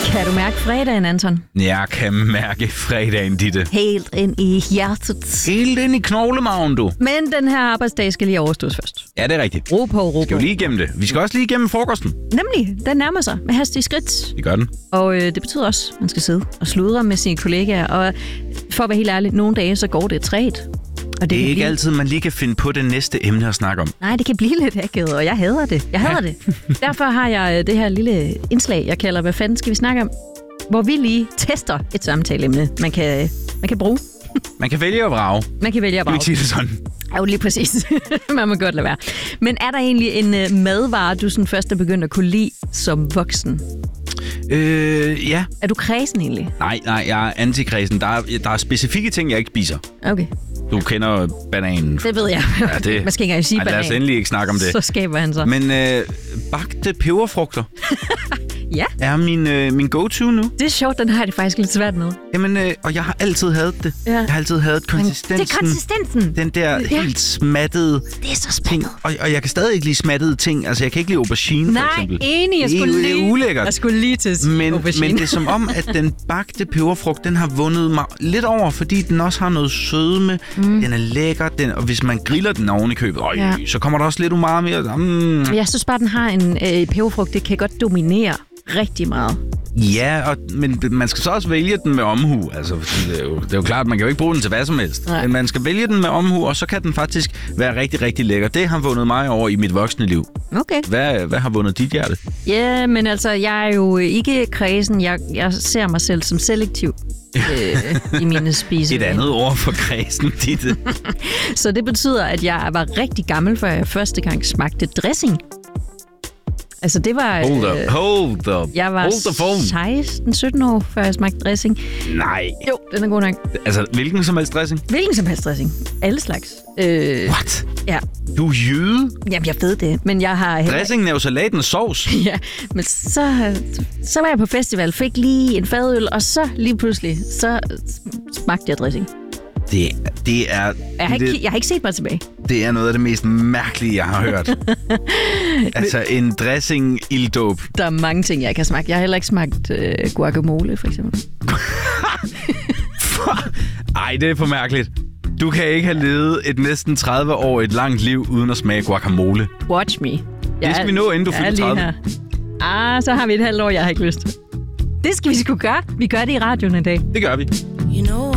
Kan du mærke fredagen, Anton? Jeg kan mærke fredagen, Ditte. Helt ind i hjertet. Helt ind i knoglemagen, du. Men den her arbejdsdag skal lige overstås først. Ja, det er rigtigt. Ro på. Skal vi lige igennem det? Vi skal også lige igennem frokosten. Nemlig, den nærmer sig med hastige skridt. Det gør den. Og det betyder også, at man skal sidde og sludre med sine kollegaer. Og for at være helt ærlig, nogle dage så går det træt. Og det er ikke altid, man lige kan finde på det næste emne at snakke om. Nej, det kan blive lidt akavet, og jeg hader det. Derfor har jeg det her lille indslag, jeg kalder, hvad fanden skal vi snakke om? Hvor vi lige tester et samtaleemne, man kan bruge. Man kan vælge at vrage. Kan vi sige det sådan? Jo, lige præcis. Man må godt lade være. Men er der egentlig en madvare, du sådan først er begyndt at kunne lide som voksen? Ja. Er du kræsen egentlig? Nej, jeg er antikræsen. Der er specifikke ting, jeg ikke spiser. Okay. Du kender bananen. Det ved jeg. Ja, det... Man skal ikke engang sige banan. Lad os endelig ikke snakke om det. Så skaber han så. Men bagte peberfrugter ja. er min go-to nu. Det er sjovt, den har det faktisk lidt svært med. Jamen, og jeg har altid hadet det. Ja. Jeg har altid hadet konsistensen. Det er konsistensen. Den der helt smattede. Det er så smattet. Og jeg kan stadig ikke lide smattede ting. Altså, jeg kan ikke lide aubergine, for eksempel. Nej, enig. Det er ulækkert. Jeg skulle lige til aubergine. Men det er som om, at den bagte peberfrugt, den har vundet mig lidt over, fordi den også har noget sødme. Den er lækker. Og hvis man griller den oven i købet, så kommer der også lidt umami. Jeg synes bare, den har en peberfrugt, det kan godt dominere rigtig meget. Ja, men man skal så også vælge den med omhu. Altså, det er jo klart, man kan jo ikke bruge den til hvad som helst. Nej. Men man skal vælge den med omhu, og så kan den faktisk være rigtig, rigtig lækker. Det har vundet mig over i mit voksne liv. Okay. Hvad har vundet dit hjerte? Ja, men altså, jeg er jo ikke kræsen. Jeg ser mig selv som selektiv. I mine spisevaner. Et andet ord for kredsen, Ditte. Så det betyder, at jeg var rigtig gammel, før jeg første gang smagte dressing. Altså det var... Hold up. Jeg var 16-17 år, før jeg smagte dressing. Nej. Jo, den er god nok. Altså, hvilken som helst dressing? Hvilken som helst dressing. Alle slags. What? Ja. Du er jøde? Jamen, jeg ved det, men jeg har... Dressingen er jo salatens sovs. Ja, men så var jeg på festival, fik lige en fadøl, og så lige pludselig, så smagte jeg dressing. Det er... Jeg har ikke set mig tilbage. Det er noget af det mest mærkelige, jeg har hørt. Altså en dressing ildåb. Der er mange ting, jeg kan smage. Jeg har heller ikke smagt guacamole, for eksempel. Ej, det er for mærkeligt. Du kan ikke have levet et næsten 30 år et langt liv uden at smage guacamole. Watch me. Det skal vi nå, inden du fylder 30. Så har vi et halvt år, jeg har ikke lyst til. Det skal vi sgu gøre. Vi gør det i radioen i dag. Det gør vi. You know